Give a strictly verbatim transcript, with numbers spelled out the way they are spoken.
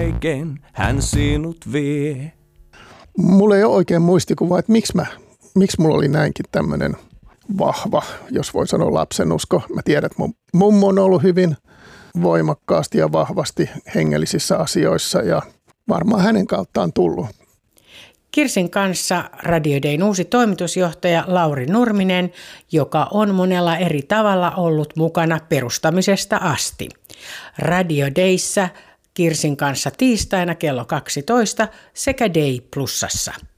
Kaiken hän sinut vie. Mulla ei ole oikein muistikuvaa, että miksi, mä, miksi mulla oli näinkin tämmöinen vahva, jos voi sanoa lapsenusko. Mä tiedän, että mun mummo on ollut hyvin voimakkaasti ja vahvasti hengellisissä asioissa ja varmaan hänen kauttaan tullut. Kirsin kanssa Radio Dayn uusi toimitusjohtaja Lauri Nurminen, joka on monella eri tavalla ollut mukana perustamisesta asti. Radio Dayssä Kirsin kanssa tiistaina kello kaksitoista sekä Day Plusassa.